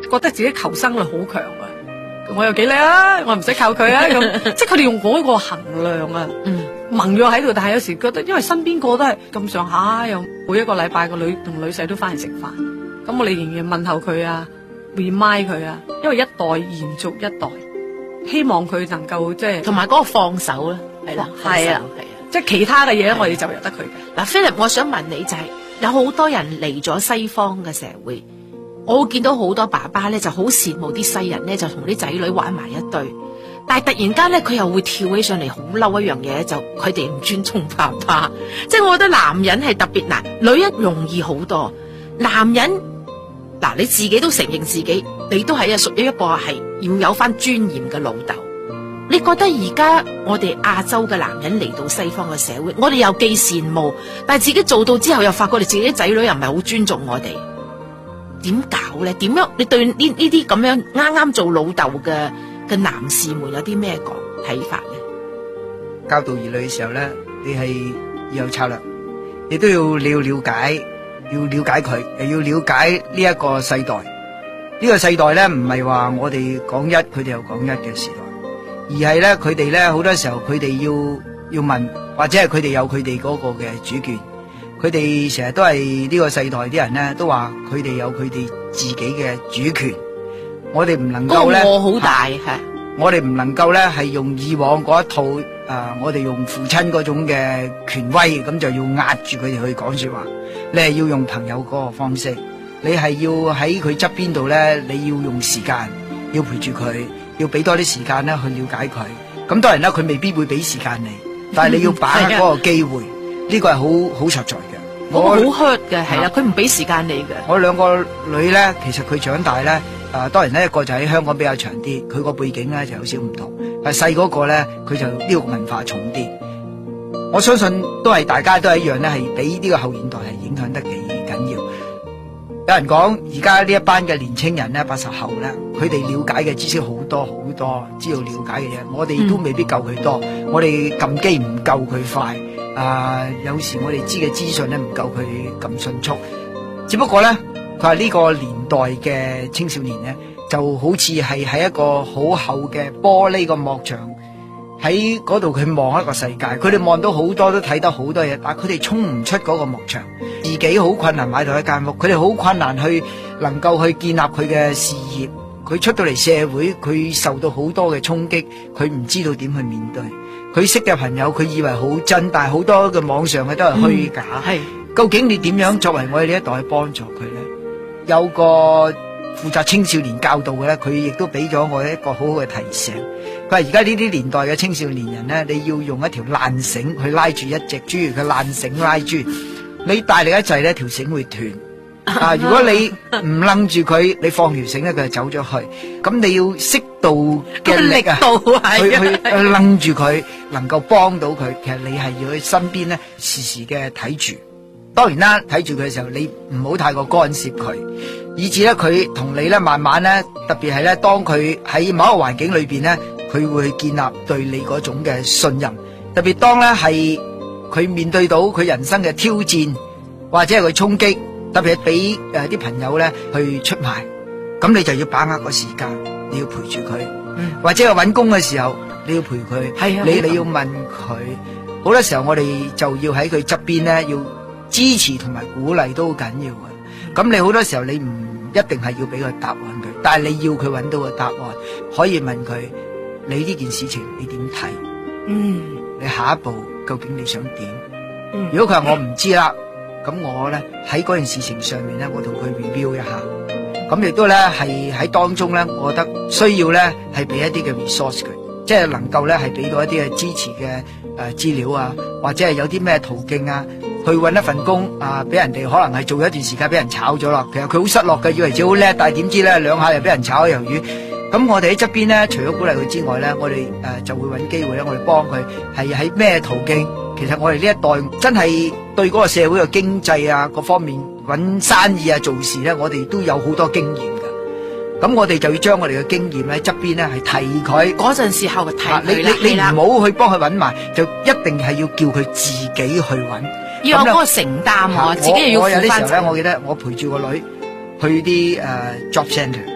覺得自己求生力好強啊，我又幾叻啊，我唔使靠佢啊咁，即係佢哋用嗰個衡量啊，盟約喺度，但係有時覺得因為身邊個都係咁上下，又每一個禮拜個女同女婿都翻嚟食飯，咁我哋仍然問候佢啊 remind 佢啊，因為一代延續一代，希望佢能夠即係同埋嗰個放手啦，係啦， 係啊，即係其他嘅嘢咧，我哋就由得佢嘅。 嗱，Philip，我想問你就係有好多人嚟咗西方嘅社會，我會見到好多爸爸咧就好羨慕啲西人咧就同啲仔女玩埋一堆，但係突然間咧佢又會跳起上嚟好嬲一樣嘢，就佢哋唔尊重爸爸。即係我覺得男人係特別難，女人容易好多，男人嗱你自己都承認自己，你都係屬於一個係要有翻尊嚴嘅老豆。你覺得而家我哋亞洲嘅男人嚟到西方嘅社會，我哋又既羨慕，但係自己做到之後又發覺你自己啲仔女又唔係好尊重我哋，點搞咧？點樣？你對呢啲咁樣啱啱做老豆嘅男士們有啲咩睇法咧？ 教導兒女嘅時候咧，你係要有策略，你都要了解佢，又要了解呢一個世代。呢個世代咧唔係話我哋講一，佢哋又講一嘅時代。而係咧，佢哋咧好多時候，佢哋要問，或者係佢哋有佢哋嗰個嘅主權。佢哋成日都係呢個世代啲人咧，都話佢哋有佢哋自己嘅主權。我哋唔能夠咧， 我好大係， 我哋唔能夠咧係用以往嗰一套我哋用父親嗰種嘅權威，咁就要壓住佢哋去講說話。你係要用朋友嗰個方式，你係要喺佢側邊度咧，你要用時間，要陪住佢。要俾多啲時間咧去了解佢，咁當然啦，佢未必會俾時間你，但係你要把握嗰個機會，呢個係好實在嘅。 我好 hurt 嘅，係啦，佢唔俾時間你嘅。 我兩個女咧，其實佢長大咧，當然咧一個就喺香港比較長啲，佢個背景咧就有少唔同，但係細嗰個咧，佢就呢個文化重啲。我相信都係大家都係一樣咧，係俾呢個後現代係影響得幾緊要。有人講而家呢一班嘅年青人咧，80後咧，佢哋了解嘅知識好多，知道了解嘅嘢，我哋都未必夠佢多，我哋撳機唔夠佢快，有時我哋知嘅資訊咧唔夠佢咁迅速。只不過咧，佢話呢個年代嘅青少年咧，就好似係喺一個好厚嘅玻璃個幕牆，喺嗰度佢望一個世界，佢哋望到好多，都睇得好多嘢，但係佢哋衝唔出嗰個幕牆，自己好困難買到一間屋，佢哋好困難去能夠去建立佢嘅事業，佢出到嚟社會，佢受到好多嘅衝擊，佢唔知道點去面對，佢識嘅朋友佢以為好真，但係好多嘅網上嘅都係虛假，究竟你點樣作為我哋呢一代去幫助佢咧？有個負責青少年教導嘅咧，佢亦都俾咗我一個好好嘅提醒。佢話而家呢啲年代嘅青少年人咧，你要用一條爛繩去拉住一隻豬嘅爛繩拉豬，你大力一滯咧，條繩會斷。如果你唔楞住佢，你放條繩咧，佢就走咗去。咁你要適度嘅力啊，去楞住佢，能夠幫到佢。其實你係要喺身邊咧，時時嘅睇住。當然啦，睇住佢嘅時候，你唔好太過干涉佢，以至咧佢同你咧慢慢咧，特別係咧，當佢喺某一個環境裏邊咧，佢會建立對你嗰種嘅信任。特別當咧係佢面對到佢人生嘅挑戰或者係佢衝擊，特別係俾啲朋友咧去出賣，咁你就要把握個時間，你要陪住佢，或者係揾工嘅時候你要陪佢，你要問佢。好多時候我哋就要喺佢側邊咧，要支持同埋鼓勵都好緊要嘅。咁你好多時候你唔一定係要俾個答案佢，但係你要佢揾到個答案，可以問佢：你呢件事情你點睇？你下一步究竟你想點？如果佢話我唔知啦，咁我咧喺嗰件事情上面咧，我同佢 review 一下。咁亦都咧係喺當中咧，我覺得需要咧係俾一啲嘅 resource 佢，即係能夠咧係俾到一啲嘅支持嘅資料啊，或者係有啲咩途徑啊，去搵一份工俾人哋可能係做一段時間俾人炒咗啦，其實佢好失落嘅，以為自己好叻，但係點知咧兩下又俾人炒咗魷魚。咁我哋喺側邊咧，除咗鼓勵佢之外咧，我哋就會搵機會咧，我哋幫佢係喺咩途徑。其實我哋呢一代真係對嗰個社會嘅經濟啊各方面搵生意啊做事咧，我哋都有好多經驗㗎。咁我哋就要將我哋嘅經驗喺側邊咧係提佢。 嗰陣時候提佢你唔好去幫佢搵埋，就一定係要叫佢自己去搵。 要有嗰個承擔，自己又要負翻責。 我有啲時候咧，我記得我陪住個女去啲job centre。